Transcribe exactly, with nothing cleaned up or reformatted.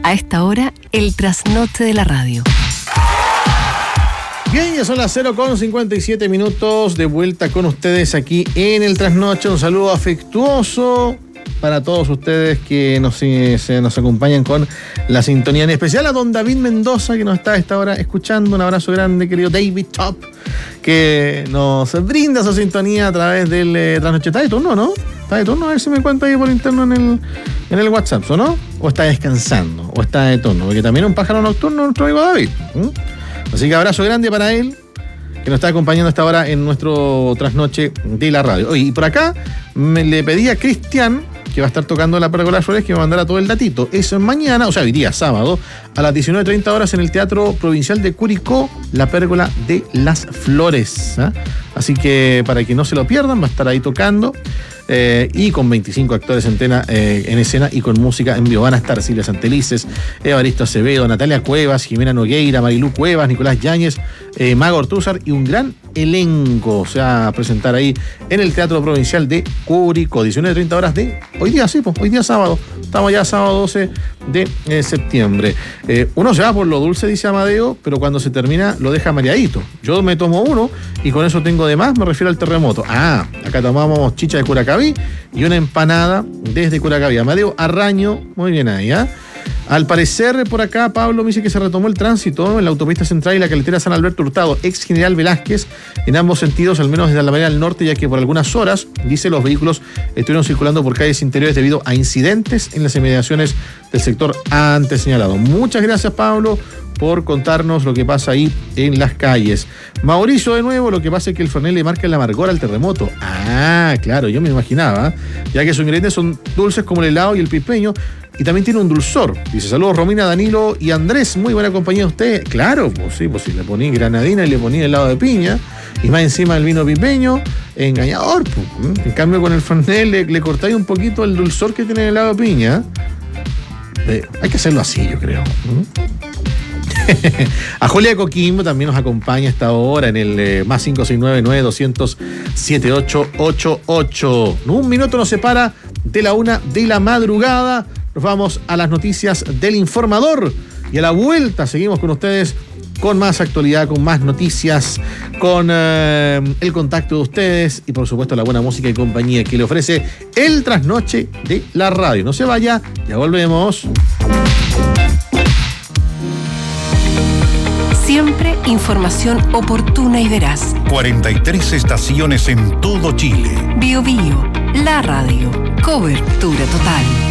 A esta hora, el trasnoche de la radio. Bien, ya son las cero con cincuenta y siete minutos, de vuelta con ustedes aquí en el Trasnoche. Un saludo afectuoso para todos ustedes que nos, se, nos acompañan con la sintonía, en especial a don David Mendoza, que nos está a esta hora escuchando. Un abrazo grande, querido David Top, que nos brinda su sintonía a través del eh, Trasnoche. ¿Está de turno, no? ¿Está de turno? A ver si me cuenta ahí por interno en el, en el WhatsApp, ¿o no? ¿O está descansando? ¿O está de turno? Porque también es un pájaro nocturno nuestro amigo David. ¿Mm? Así que abrazo grande para él, que nos está acompañando hasta ahora en nuestro Trasnoche de la radio. Oye, y por acá me le pedí a Cristian, que va a estar tocando la Pérgola de las Flores, que me mandara todo el datito. Es mañana, o sea, hoy día, sábado, a las diecinueve treinta horas en el Teatro Provincial de Curicó, la Pérgola de las Flores. ¿eh? Así que para que no se lo pierdan, va a estar ahí tocando. Eh, y con veinticinco actores en, tena, eh, en escena y con música en vivo. Van a estar Silvia Santelices, Evaristo Acevedo, Natalia Cuevas, Jimena Nogueira, Marilú Cuevas, Nicolás Yáñez, eh, Mago Ortúzar y un gran elenco. Se va a presentar ahí en el Teatro Provincial de Curicó, diecinueve treinta horas de hoy día, sí, pues, hoy día sábado. Estamos ya sábado doce de eh, septiembre. Eh, uno se va por lo dulce, dice Amadeo, pero cuando se termina lo deja mareadito. Yo me tomo uno y con eso tengo de más, me refiero al terremoto. Ah, acá tomamos chicha de Curacaví y una empanada desde Curacaví. Amadeo Arraño, muy bien ahí, ¿ah? ¿eh? Al parecer, por acá, Pablo me dice que se retomó el tránsito en la autopista central y la carretera San Alberto Hurtado, ex General Velázquez, en ambos sentidos, al menos desde la Alameda del Norte, ya que por algunas horas, dice, los vehículos estuvieron circulando por calles interiores debido a incidentes en las inmediaciones del sector antes señalado. Muchas gracias, Pablo, por contarnos lo que pasa ahí en las calles. Mauricio, de nuevo, lo que pasa es que el Fernet le marca el amargor al terremoto. Ah, claro, yo me imaginaba, ya que sus ingredientes son dulces como el helado y el pipeño, y también tiene un dulzor. Dice, saludos Romina, Danilo y Andrés, muy buena compañía de ustedes. Claro, pues sí, pues si le poní granadina y le poní helado de piña, y más encima el vino pipeño, engañador, pues. En cambio con el Fernet le, le cortáis un poquito el dulzor que tiene el helado de piña. Eh, hay que hacerlo así, yo creo. A Julia de Coquimbo también nos acompaña a esta hora en el eh, más cinco seis nueve nueve doscientos setenta y ocho ochenta y ocho. Un minuto nos separa de la una de la madrugada. Nos vamos a las noticias del Informador y a la vuelta seguimos con ustedes con más actualidad, con más noticias, con eh, el contacto de ustedes y por supuesto la buena música y compañía que le ofrece el Trasnoche de la radio. No se vaya, ya volvemos. Siempre información oportuna y veraz. cuarenta y tres estaciones en todo Chile. Bio Bio, la radio. Cobertura total.